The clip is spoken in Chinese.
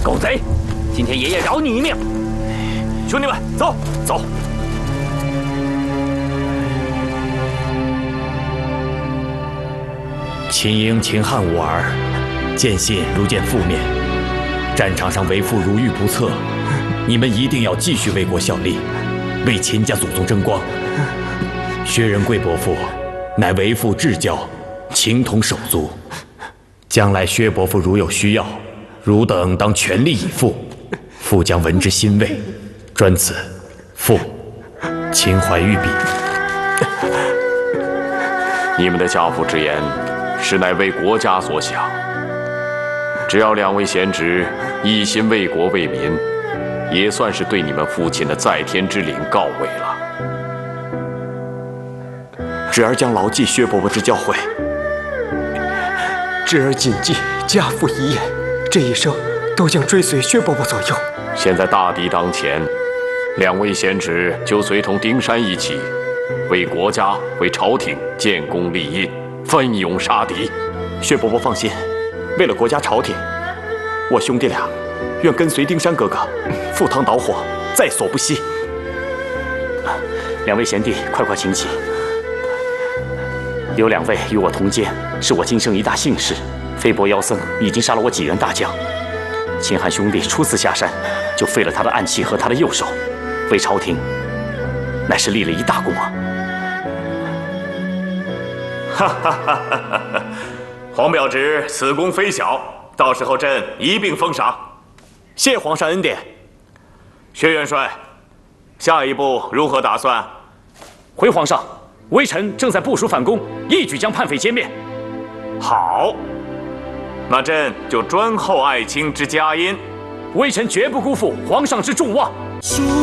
狗贼！今天爷爷饶你一命！兄弟们，走走！ 秦英、秦汉五儿，见信如见父面。战场上为父如遇不测，你们一定要继续为国效力，为秦家祖宗争光。薛仁贵伯父乃为父至交，情同手足。将来薛伯父如有需要，汝等当全力以赴，父将闻之欣慰。专此，父秦怀玉笔。 你们的家父之言，实乃为国家所想。只要两位贤侄一心为国为民，也算是对你们父亲的在天之灵告慰了。 侄儿将牢记薛伯伯之教诲，侄儿谨记家父遗言，这一生都将追随薛伯伯左右。 现在大敌当前，两位贤侄就随同丁山一起，为国家、为朝廷建功立业，奋勇杀敌。 薛伯伯放心，为了国家朝廷，我兄弟俩愿跟随丁山哥哥，赴汤蹈火，在所不惜。 两位贤弟，快快请起。有两位与我同监，是我今生一大幸事。飞伯妖僧已经杀了我几员大将，秦汉兄弟初次下山，就废了他的暗器和他的右手，为朝廷乃是立了一大功啊！ 哈哈哈哈哈！黄表侄此功非小，到时候朕一并封赏。 谢皇上恩典。 薛元帅，下一步如何打算？ 回皇上，微臣正在部署反攻，一举将叛匪歼灭。 好，那朕就专厚爱卿之佳音。 微臣绝不辜负皇上之重望。